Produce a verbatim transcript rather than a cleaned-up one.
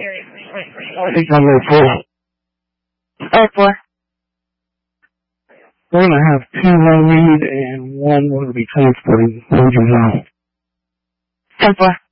I think I'm at four. Oh, four. We're going to have two low lead and one will be transporting. What would you know? ten four.